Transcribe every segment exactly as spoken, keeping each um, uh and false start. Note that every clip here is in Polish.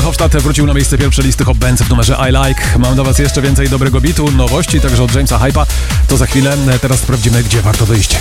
Hofstadt wrócił na miejsce pierwsze listy Hot Bands w numerze I Like. Mam dla was jeszcze więcej dobrego bitu, nowości, także od Jamesa Hype'a. To za chwilę. Teraz sprawdzimy, gdzie warto wyjść.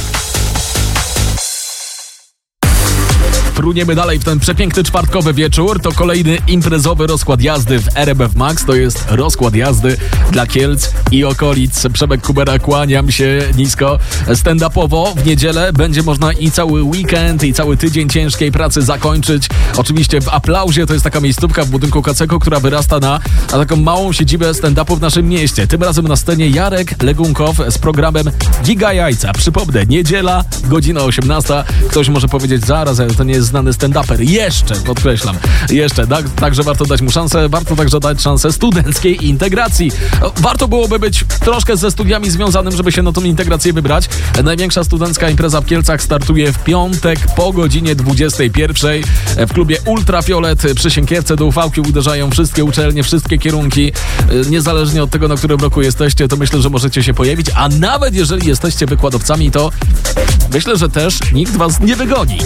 Fruniemy dalej w ten przepiękny czwartkowy wieczór. To kolejny imprezowy rozkład jazdy w R M F Max. To jest rozkład jazdy dla Kielc i okolic. Przemek Kubera, kłaniam się nisko. Stand-upowo w niedzielę będzie można i cały weekend, i cały tydzień ciężkiej pracy zakończyć. Oczywiście w Aplauzie, to jest taka miejscówka w budynku Kaceko, która wyrasta na, na taką małą siedzibę stand-upu w naszym mieście. Tym razem na scenie Jarek Legunkow z programem Giga Jajca. Przypomnę, niedziela, godzina osiemnasta. Ktoś może powiedzieć, zaraz, to nie jest znany stand-uper. Jeszcze, podkreślam, jeszcze. Tak, także warto dać mu szansę, warto także dać szansę studenckiej integracji. Warto byłoby być troszkę ze studiami związanym, żeby się na tą integrację wybrać. Największa studencka impreza w Kielcach startuje w piątek po godzinie dwudziestej pierwszej. W klubie Ultrafiolet przy Sienkiewce do Ufałki uderzają wszystkie uczelnie, wszystkie kierunki. Niezależnie od tego, na którym roku jesteście, to myślę, że możecie się pojawić, a nawet jeżeli jesteście wykładowcami, to myślę, że też nikt was nie wygoni.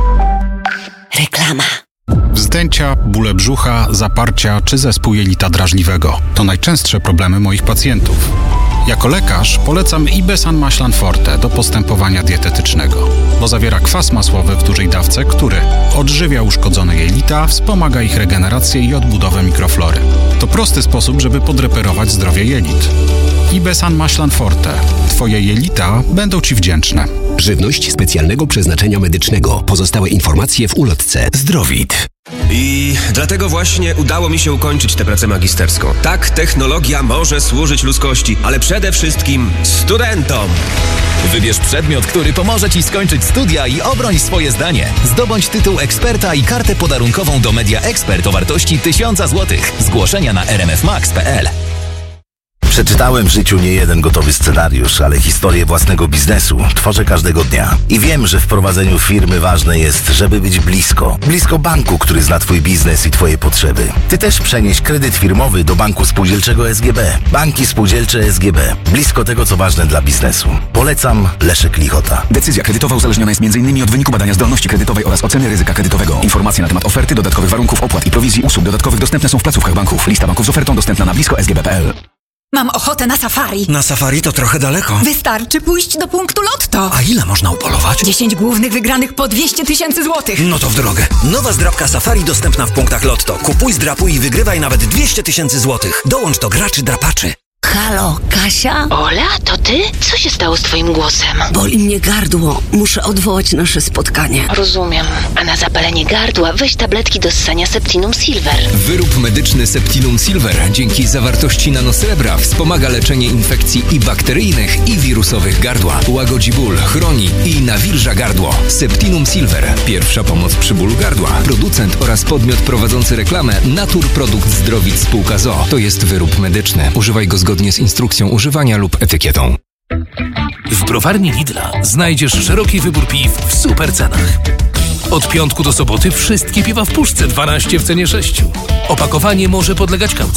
Reklama. Wzdęcia, bóle brzucha, zaparcia czy zespół jelita drażliwego to najczęstsze problemy moich pacjentów. Jako lekarz polecam Ibesan Maślan Forte do postępowania dietetycznego, bo zawiera kwas masłowy w dużej dawce, który odżywia uszkodzone jelita, wspomaga ich regenerację i odbudowę mikroflory. To prosty sposób, żeby podreperować zdrowie jelit. Ibesan Maślan Forte. Twoje jelita będą Ci wdzięczne. Żywność specjalnego przeznaczenia medycznego. Pozostałe informacje w ulotce Zdrowit. I dlatego właśnie udało mi się ukończyć tę pracę magisterską. Tak, technologia może służyć ludzkości, ale przede wszystkim studentom. Wybierz przedmiot, który pomoże Ci skończyć studia i obroń swoje zdanie. Zdobądź tytuł eksperta i kartę podarunkową do Media Expert o wartości tysiąc złotych. Zgłoszenia na r m f max kropka p l. Przeczytałem w życiu nie jeden gotowy scenariusz, ale historię własnego biznesu tworzę każdego dnia. I wiem, że w prowadzeniu firmy ważne jest, żeby być blisko. Blisko banku, który zna Twój biznes i Twoje potrzeby. Ty też przenieś kredyt firmowy do Banku Spółdzielczego S G B. Banki Spółdzielcze S G B. Blisko tego, co ważne dla biznesu. Polecam Leszek Lichota. Decyzja kredytowa uzależniona jest między innymi od wyniku badania zdolności kredytowej oraz oceny ryzyka kredytowego. Informacje na temat oferty, dodatkowych warunków opłat i prowizji usług dodatkowych dostępne są w placówkach banków. Lista banków z ofertą dostępna na blisko s g b kropka p l. Mam ochotę na safari. Na safari to trochę daleko. Wystarczy pójść do punktu Lotto. A ile można upolować? dziesięć głównych wygranych po dwieście tysięcy złotych. No to w drogę. Nowa zdrabka safari dostępna w punktach Lotto. Kupuj, zdrapuj i wygrywaj nawet dwieście tysięcy złotych. Dołącz do graczy drapaczy. Halo, Kasia? Ola, to ty? Co się stało z twoim głosem? Boli mnie gardło. Muszę odwołać nasze spotkanie. Rozumiem. A na zapalenie gardła weź tabletki do ssania Septinum Silver. Wyrób medyczny Septinum Silver dzięki zawartości nanosrebra wspomaga leczenie infekcji i bakteryjnych, i wirusowych gardła. Łagodzi ból, chroni i nawilża gardło. Septinum Silver. Pierwsza pomoc przy bólu gardła. Producent oraz podmiot prowadzący reklamę Naturprodukt Zdrowit Spółka z o o. To jest wyrób medyczny. Używaj go zgodnie z instrukcją używania lub etykietą. W browarni Lidla znajdziesz szeroki wybór piw w super cenach. Od piątku do soboty wszystkie piwa w puszce, dwanaście w cenie sześciu. Opakowanie może podlegać kaucji.